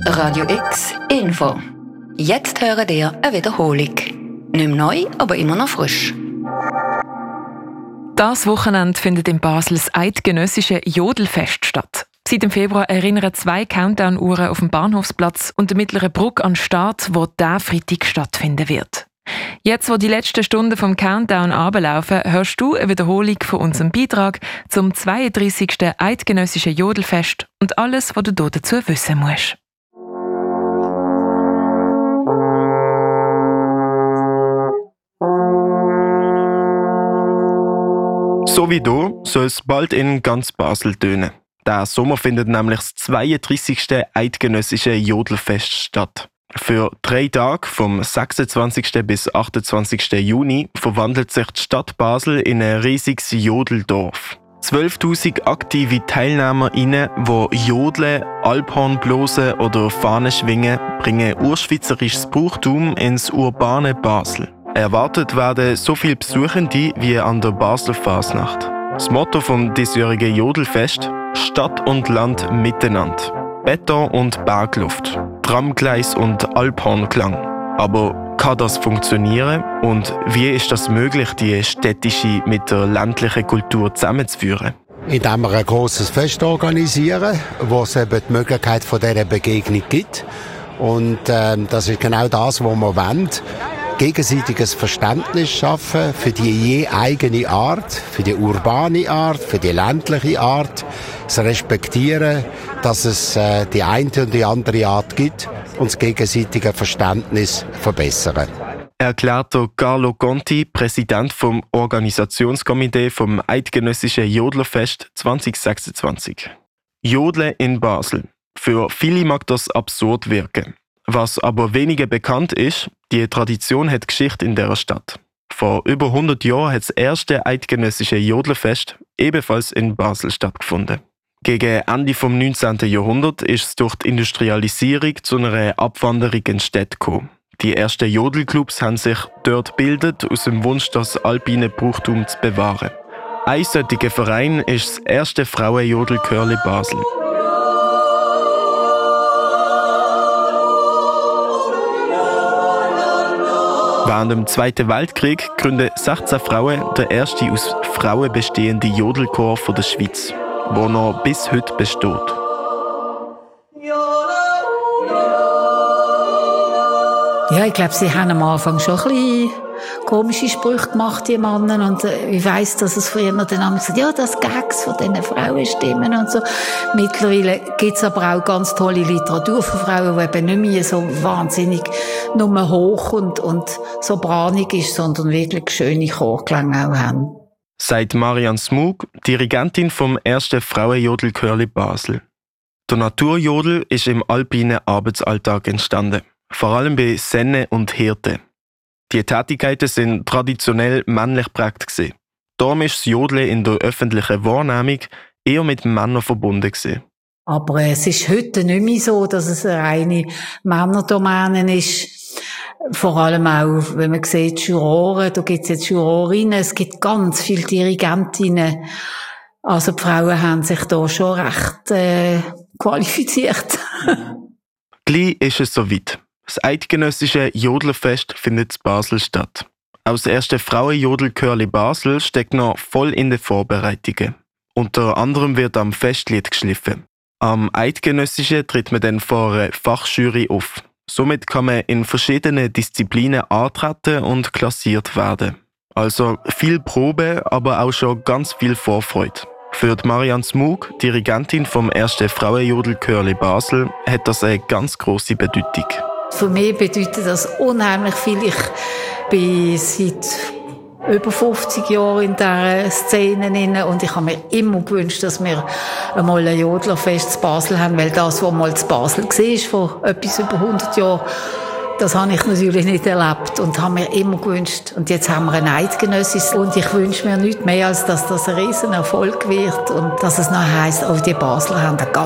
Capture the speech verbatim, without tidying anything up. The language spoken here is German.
Radio X Info. Jetzt hören ihr eine Wiederholung. Nicht mehr neu, aber immer noch frisch. Das Wochenende findet in Basel das eidgenössische Jodelfest statt. Seit dem Februar erinnern zwei Countdown-Uhren auf dem Bahnhofsplatz und der Mittleren Brücke an den Start, wo der Freitag stattfinden wird. Jetzt, wo die letzten Stunden vom Countdown ablaufen, hörst du eine Wiederholung von unserem Beitrag zum zweiunddreissigsten eidgenössischen Jodelfest und alles, was du dazu wissen musst. So wie du soll es bald in ganz Basel tönen. Der Sommer findet nämlich das zweiunddreissigste eidgenössische Jodelfest statt. Für drei Tage, vom sechsundzwanzigsten bis achtundzwanzigsten Juni, verwandelt sich die Stadt Basel in ein riesiges Jodeldorf. zwölftausend aktive TeilnehmerInnen, die jodeln, Alphorn blosen oder Fahnen schwingen, bringen urschweizerisches Brauchtum ins urbane Basel. Erwartet werden so viele Besuchende wie an der Basler Fasnacht. Das Motto vom diesjährigen Jodelfest: Stadt und Land miteinander. Beton und Bergluft, Tramgleis und Alphornklang. Aber kann das funktionieren? Und wie ist das möglich, die städtische mit der ländlichen Kultur zusammenzuführen? Indem wir ein grosses Fest organisieren, wo es eben die Möglichkeit von dieser Begegnung gibt. Und äh, das ist genau das, was wir wollen. Gegenseitiges Verständnis schaffen für die je eigene Art, für die urbane Art, für die ländliche Art, das Respektieren, dass es äh, die eine und die andere Art gibt und das gegenseitige Verständnis verbessern. Erklärt Carlo Conti, Präsident vom Organisationskomitee vom Eidgenössischen Jodlerfest zwanzig sechsundzwanzig. Jodeln in Basel. Für viele mag das absurd wirken. Was aber weniger bekannt ist, die Tradition hat Geschichte in dieser Stadt. Vor über hundert Jahren hat das erste eidgenössische Jodlerfest ebenfalls in Basel stattgefunden. Gegen Ende des neunzehnten Jahrhunderts ist es durch die Industrialisierung zu einer Abwanderung in die Städte gekommen. Die ersten Jodelclubs haben sich dort gebildet, aus dem Wunsch, das alpine Brauchtum zu bewahren. Ein solcher Verein ist das erste Frauenjodelchörli Basel. Während dem Zweiten Weltkrieg gründen sechzehn Frauen den ersten aus Frauen bestehenden Jodelchor der Schweiz, der noch bis heute besteht. Ja, ich glaube, sie haben am Anfang schon ein bisschen komische Sprüche gemacht, die Männer. Und äh, ich weiss, dass es früher dann haben gesagt, ja, das Gags von diesen Frauenstimmen und so. Mittlerweile gibt es aber auch ganz tolle Literatur für Frauen, die eben nicht mehr so wahnsinnig nur hoch und, und sopranig ist, sondern wirklich schöne Chorklänge auch haben. Sagt Marianne Smug, Dirigentin vom ersten Frauenjodelchörli Basel. Der Naturjodel ist im alpinen Arbeitsalltag entstanden. Vor allem bei Senne und Hirte. Die Tätigkeiten sind traditionell männlich geprägt gewesen. Darum ist das Jodeln in der öffentlichen Wahrnehmung eher mit Männern verbunden gewesen. Aber es ist heute nicht mehr so, dass es eine reine Männerdomäne ist. Vor allem auch, wenn man sieht, Juroren, da gibt es jetzt Jurorinnen, es gibt ganz viele Dirigentinnen. Also die Frauen haben sich da schon recht äh, qualifiziert. Gleich ist es soweit. Das eidgenössische Jodlerfest findet in Basel statt. Auch das erste Frauenjodelchörli Basel steckt noch voll in den Vorbereitungen. Unter anderem wird am Festlied geschliffen. Am eidgenössischen tritt man dann vor einer Fachjury auf. Somit kann man in verschiedenen Disziplinen antreten und klassiert werden. Also viel Probe, aber auch schon ganz viel Vorfreude. Für die Marianne Smug, Dirigentin vom ersten Frauenjodelchörli Basel, hat das eine ganz grosse Bedeutung. Für mich bedeutet das unheimlich viel. Ich bin seit über fünfzig Jahren in dieser Szene und ich habe mir immer gewünscht, dass wir einmal ein Jodlerfest in Basel haben, weil das, was mal in Basel war, vor etwas über hundert Jahren, das habe ich natürlich nicht erlebt und habe mir immer gewünscht. Und jetzt haben wir ein eidgenössisches und ich wünsche mir nichts mehr, als dass das ein riesen Erfolg wird und dass es noch heisst, auch die Basler haben eine